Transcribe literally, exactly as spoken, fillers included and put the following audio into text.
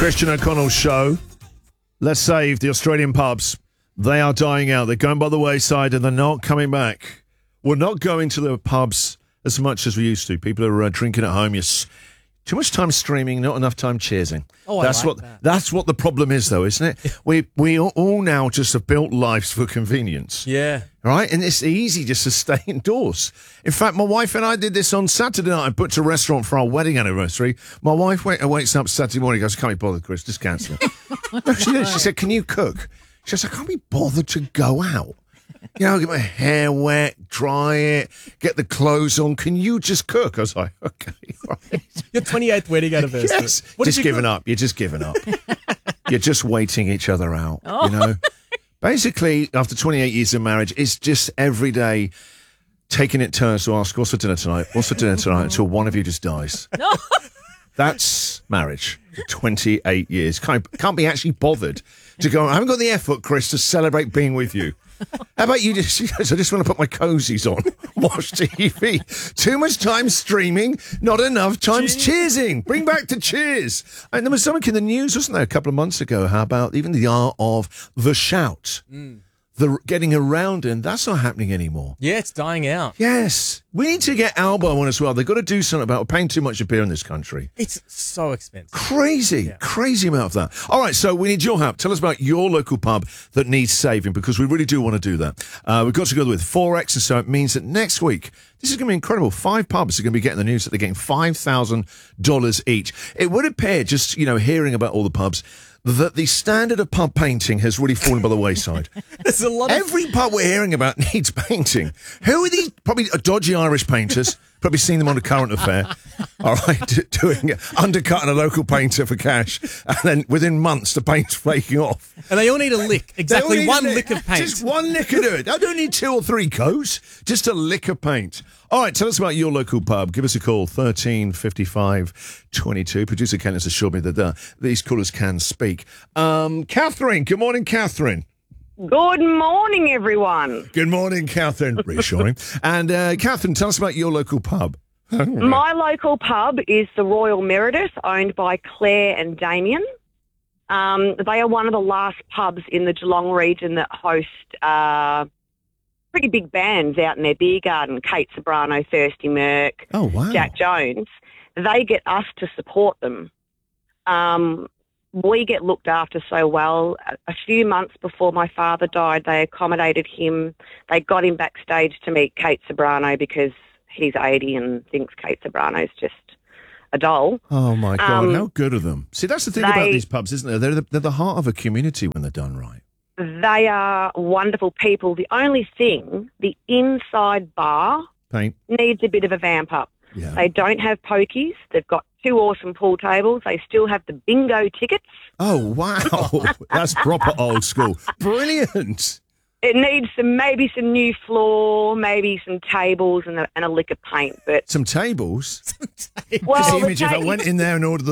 Christian O'Connell's show. Let's save the Australian pubs. They are dying out. They're going by the wayside and they're not coming back. We're not going to the pubs as much as we used to. People are uh, drinking at home. Yes. Too much time streaming, not enough time cheersing. Oh, that's I like what that. that's what the problem is, though, isn't it? we we all now just have built lives for convenience. Yeah. Right? And it's easy just to stay indoors. In fact, my wife and I did this on Saturday night. I booked a restaurant for our wedding anniversary. My wife wake, wakes up Saturday morning and goes, "Can't be bothered, Chris, just cancel it." No, she did. She said, "Can you cook?" She says, "I can't be bothered to go out. You know, get my hair wet, dry it, get the clothes on. Can you just cook?" I was like, "Okay, right." Your twenty-eighth wedding anniversary. Yes. What did just you giving cook? up. You're just giving up. You're just waiting each other out, Oh. you know? Basically, after twenty-eight years of marriage, it's just every day taking it turns to ask, "What's for dinner tonight? What's for dinner tonight?" until one of you just dies. No. That's marriage. twenty-eight years. Can't, can't be actually bothered to go, "I haven't got the effort, Chris, to celebrate being with you." How about you just, I just want to put my cozies on, watch T V. Too much time streaming, not enough time cheersing. Bring back the cheers. And there was something in the news, wasn't there, a couple of months ago, how about even the art of the shout, Mm. the getting around, and that's not happening anymore. Yeah, it's dying out. Yes. We need to get Albo on as well. They've got to do something about it. We're paying too much a beer in this country. It's so expensive. Crazy, Yeah. crazy amount of that. All right, so we need your help. Tell us about your local pub that needs saving, because we really do want to do that. Uh, we've got to go with Forex, and so it means that next week, this is going to be incredible. Five pubs are going to be getting the news that they're getting five thousand dollars each. It would appear, just, you know, hearing about all the pubs, that the standard of pub painting has really fallen by the wayside. There's a lot of... Every pub we're hearing about needs painting. Who are these? Probably dodgy Irish painters. Probably seen them on a Current Affair. All right, d- doing undercutting a local painter for cash, and then within months the paint's flaking off. And they all need a lick. They all Exactly need one a lick of paint. Just one lick of it. I don't need two or three coats. Just a lick of paint. All right, tell us about your local pub. Give us a call, thirteen fifty-five twenty-two. Producer Ken has assured me that uh, these callers can speak. Um, Catherine, good morning, Catherine. Good morning, everyone. Good morning, Catherine. Reassuring. And uh, Catherine, tell us about your local pub. My local pub is the Royal Meredith, owned by Claire and Damien. Um, they are one of the last pubs in the Geelong region that host uh, pretty big bands out in their beer garden. Kate Sobrano, Thirsty Merc, Oh, wow. Jack Jones. They get us to support them. Um, we get looked after so well. A- A few months before my father died, they accommodated him. They got him backstage to meet Kate Sobrano because he's eighty and thinks Kate Sobrano's just a doll. Oh, my God. Um, How good of them. See, that's the thing about they- these pubs, isn't there? They're the, they're the heart of a community when they're done right. They are wonderful people. The only thing, the inside bar Paint. needs a bit of a vamp up. Yeah. They don't have pokies. They've got two awesome pool tables. They still have the bingo tickets. Oh, wow. That's proper old school. Brilliant. It needs some, maybe some new floor, maybe some tables and a, and a lick of paint. But Some tables. well, Just the the image if I ta- went in there and ordered the